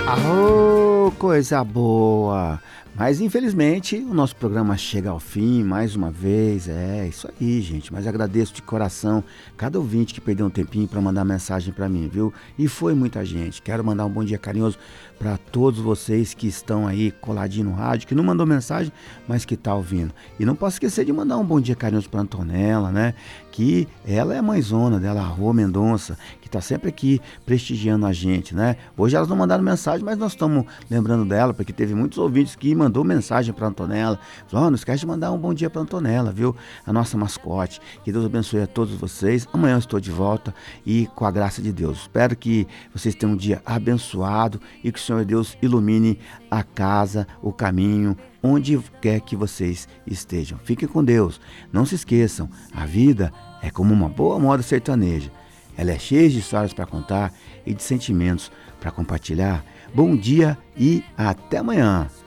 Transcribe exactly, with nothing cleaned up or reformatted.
Arô, coisa boa! Mas infelizmente o nosso programa chega ao fim mais uma vez. É isso aí, gente. Mas agradeço de coração cada ouvinte que perdeu um tempinho para mandar mensagem para mim, viu? E foi muita gente. Quero mandar um bom dia carinhoso para todos vocês que estão aí coladinho no rádio, que não mandou mensagem, mas que tá ouvindo. E não posso esquecer de mandar um bom dia carinhoso para Antonella, né? Que ela é a mãezona dela, a Rô Mendonça, que tá sempre aqui prestigiando a gente, né? Hoje elas não mandaram mensagem, mas nós estamos lembrando dela, porque teve muitos ouvintes que mandou mensagem para Antonella. Falou, oh, não esquece de mandar um bom dia para Antonella, viu? A nossa mascote. Que Deus abençoe a todos vocês. Amanhã eu estou de volta e com a graça de Deus. Espero que vocês tenham um dia abençoado e que o Senhor Deus ilumine a casa, o caminho, onde quer que vocês estejam. Fiquem com Deus. Não se esqueçam, a vida é como uma boa moda sertaneja. Ela é cheia de histórias para contar e de sentimentos para compartilhar. Bom dia e até amanhã.